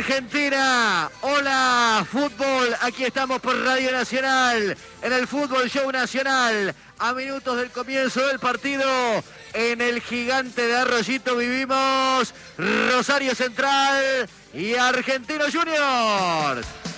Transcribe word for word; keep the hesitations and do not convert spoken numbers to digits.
Argentina, hola fútbol, aquí estamos por Radio Nacional, en el Fútbol Show Nacional, a minutos del comienzo del partido, en el Gigante de Arroyito vivimos Rosario Central y Argentinos Juniors.